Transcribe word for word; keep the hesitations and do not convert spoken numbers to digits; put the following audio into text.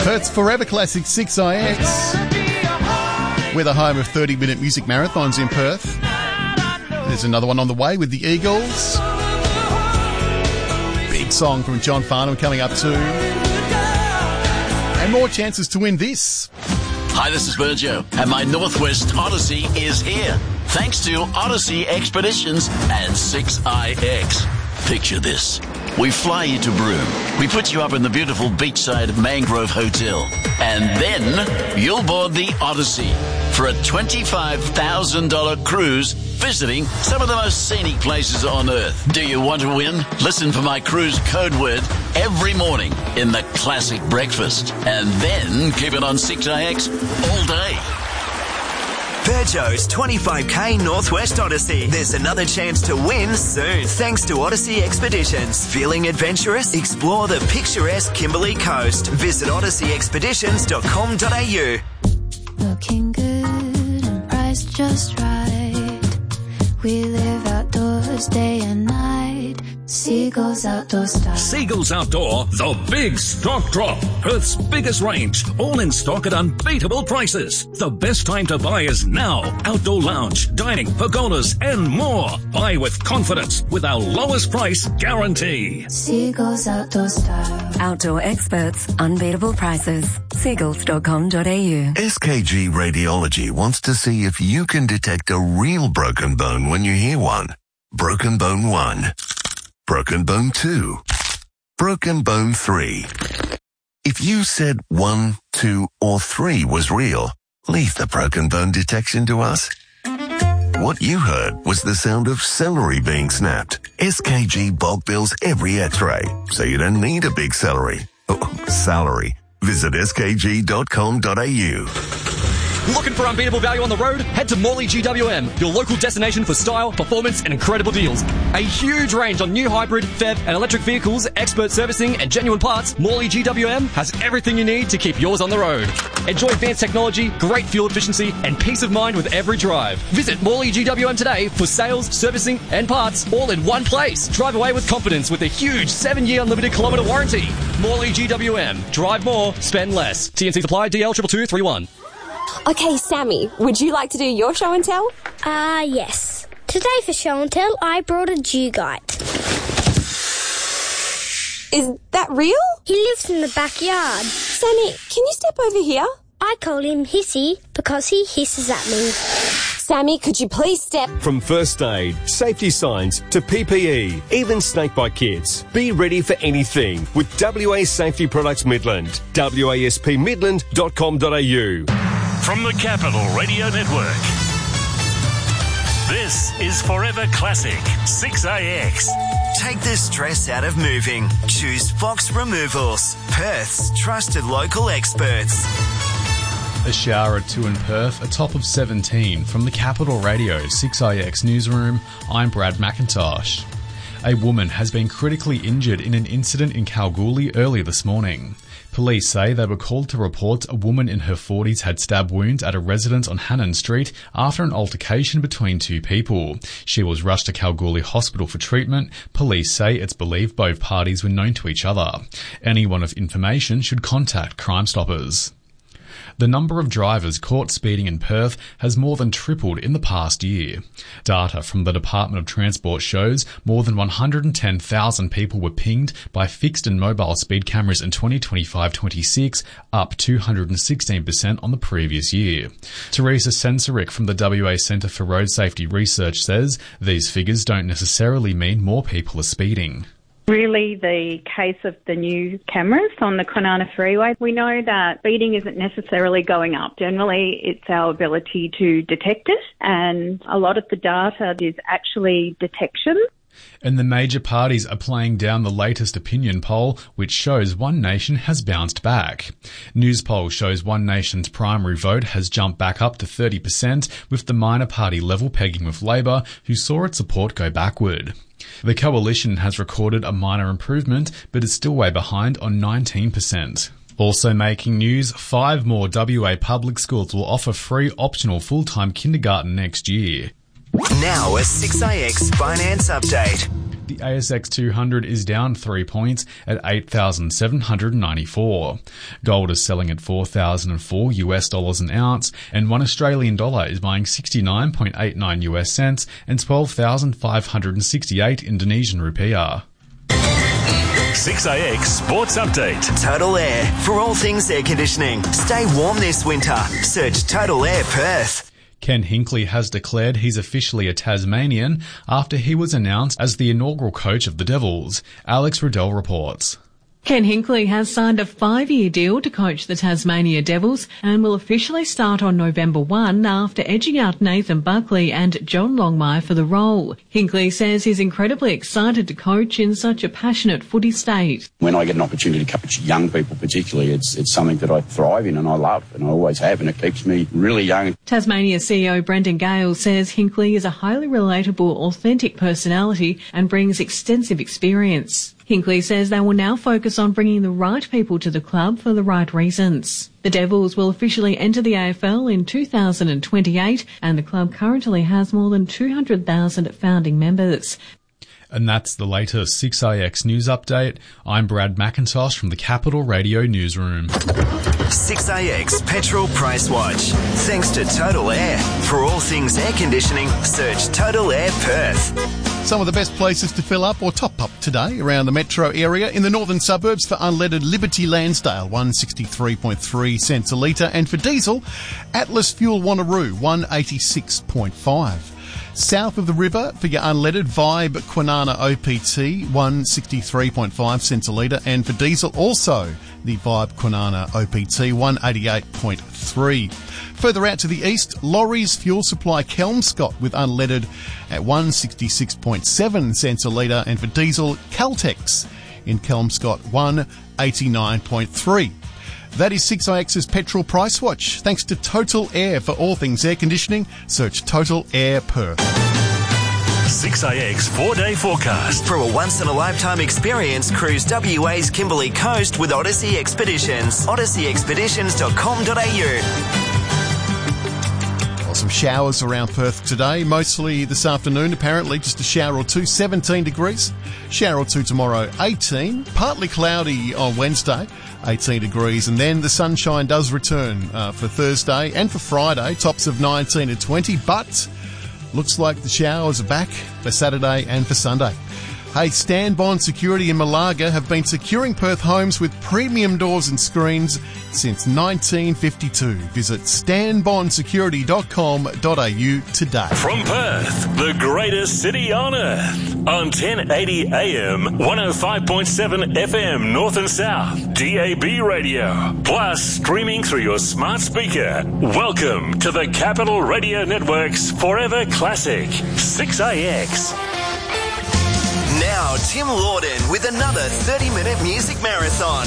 Perth's Forever Classic six I X. We're the home of thirty-minute music marathons in Perth. There's another one on the way with the Eagles. Big song from John Farnham coming up too. And more chances to win this. Hi, this is Virgio, and my Northwest Odyssey is here. Thanks to Odyssey Expeditions and six I X. Picture this. We fly you to Broome. We put you up in the beautiful beachside Mangrove Hotel. And then you'll board the Odyssey for a twenty-five thousand dollars cruise visiting some of the most scenic places on Earth. Do you want to win? Listen for my cruise code word every morning in the Classic Breakfast. And then keep it on six I X all day. Virgo's twenty-five K Northwest Odyssey. There's another chance to win soon, thanks to Odyssey Expeditions. Feeling adventurous? Explore the picturesque Kimberley Coast. Visit odyssey expeditions dot com dot a u. Looking good and priced just right. We live outdoors day and night. Seagulls Outdoor Style. Seagulls Outdoor, the big stock drop. Perth's biggest range, all in stock at unbeatable prices. The best time to buy is now. Outdoor lounge, dining, pergolas, and more. Buy with confidence with our lowest price guarantee. Seagulls Outdoor Style. Outdoor experts, unbeatable prices. seagulls dot com dot a u. S K G Radiology wants to see if you can detect a real broken bone when you hear one. Broken bone one. Broken bone two. Broken bone three. If you said one, two, or three was real, leave the broken bone detection to us. What you heard was the sound of celery being snapped. S K G bulk bills every x-ray, so you don't need a big celery. Oh, salary. Visit s k g dot com dot a u. Looking for unbeatable value on the road? Head to Morley G W M, your local destination for style, performance, and incredible deals. A huge range on new hybrid, P H E V, and electric vehicles, expert servicing, and genuine parts. Morley G W M has everything you need to keep yours on the road. Enjoy advanced technology, great fuel efficiency, and peace of mind with every drive. Visit Morley G W M today for sales, servicing, and parts, all in one place. Drive away with confidence with a huge seven-year unlimited kilometre warranty. Morley G W M. Drive more, spend less. T N C supply, D L two two two three one. Okay, Sammy, would you like to do your show and tell? Ah, uh, yes. Today for show and tell, I brought a Dugite. Is that real? He lives in the backyard. Sammy, can you step over here? I call him Hissy because he hisses at me. Sammy, could you please step... From first aid, safety signs to P P E, even snakebite kits. Be ready for anything with W A Safety Products Midland. w a s p midland dot com dot a u. From the Capital Radio Network, this is Forever Classic six A X. Take the stress out of moving. Choose Fox Removals, Perth's trusted local experts. A shower at two in Perth, a top of seventeen. From the Capital Radio six I X newsroom, I'm Brad McIntosh. A woman has been critically injured in an incident in Kalgoorlie earlier this morning. Police say they were called to report a woman in her forties had stab wounds at a residence on Hannon Street after an altercation between two people. She was rushed to Kalgoorlie Hospital for treatment. Police say it's believed both parties were known to each other. Anyone of information should contact Crime Stoppers. The number of drivers caught speeding in Perth has more than tripled in the past year. Data from the Department of Transport shows more than one hundred ten thousand people were pinged by fixed and mobile speed cameras in twenty twenty-five twenty-six, up two hundred sixteen percent on the previous year. Teresa Sensorick from the W A Centre for Road Safety Research says these figures don't necessarily mean more people are speeding. Really, the case of the new cameras on the Kwinana Freeway, we know that speeding isn't necessarily going up. Generally, it's our ability to detect it, and a lot of the data is actually detection. And the major parties are playing down the latest opinion poll, which shows One Nation has bounced back. Newspoll shows One Nation's primary vote has jumped back up to thirty percent, with the minor party level pegging with Labor, who saw its support go backward. The coalition has recorded a minor improvement, but is still way behind on nineteen percent. Also making news, five more W A public schools will offer free optional full-time kindergarten next year. Now a six A X finance update. The A S X two hundred is down three points at eight thousand seven hundred ninety-four. Gold is selling at four thousand four U S dollars an ounce, and one Australian dollar is buying sixty-nine point eight nine U S cents and twelve thousand five hundred sixty-eight Indonesian rupiah. six A X Sports Update. Total Air. For all things air conditioning. Stay warm this winter. Search Total Air Perth. Ken Hinkley has declared he's officially a Tasmanian after he was announced as the inaugural coach of the Devils. Alex Riddell reports. Ken Hinkley has signed a five-year deal to coach the Tasmania Devils and will officially start on November first after edging out Nathan Buckley and John Longmire for the role. Hinkley says he's incredibly excited to coach in such a passionate footy state. When I get an opportunity to coach young people particularly, it's it's something that I thrive in and I love and I always have, and it keeps me really young. Tasmania C E O Brendan Gale says Hinkley is a highly relatable, authentic personality and brings extensive experience. Hinkley says they will now focus on bringing the right people to the club for the right reasons. The Devils will officially enter the A F L in two thousand twenty-eight, and the club currently has more than two hundred thousand founding members. And that's the latest six A X news update. I'm Brad McIntosh from the Capital Radio Newsroom. six A X Petrol Price Watch. Thanks to Total Air. For all things air conditioning, search Total Air Perth. Some of the best places to fill up or top up today around the metro area. In the northern suburbs for unleaded, Liberty Lansdale, one hundred sixty-three point three cents a litre. And for diesel, Atlas Fuel Wanneroo, one hundred eighty-six point five. South of the river for your unleaded, Vibe Kwinana O P T, one hundred sixty-three point five cents a litre. And for diesel, also the Vibe Kwinana O P T, one hundred eighty-eight point three. Further out to the east, Laurie's Fuel Supply Kelmscott with unleaded at one hundred sixty-six point seven cents a litre, and for diesel, Caltex in Kelmscott, one hundred eighty-nine point three. That is six A X's Petrol Price Watch. Thanks to Total Air. For all things air conditioning, search Total Air Perth. six A X four-day forecast. For a once-in-a-lifetime experience, cruise W A's Kimberley Coast with Odyssey Expeditions. odyssey expeditions dot com dot a u. Some showers around Perth today, mostly this afternoon apparently, just a shower or two, seventeen degrees. Shower or two tomorrow, eighteen. Partly cloudy on Wednesday, eighteen degrees. And then the sunshine does return uh, for Thursday and for Friday, tops of nineteen to twenty. But looks like the showers are back for Saturday and for Sunday. Hey, Stanbond Security in Malaga have been securing Perth homes with premium doors and screens since nineteen fifty-two. Visit stan bond security dot com dot a u today. From Perth, the greatest city on earth, on ten eighty A M, one oh five point seven F M North and South, D A B radio, plus streaming through your smart speaker. Welcome to the Capital Radio Network's Forever Classic, six A X. Now, Tim Lawden with another thirty-minute music marathon.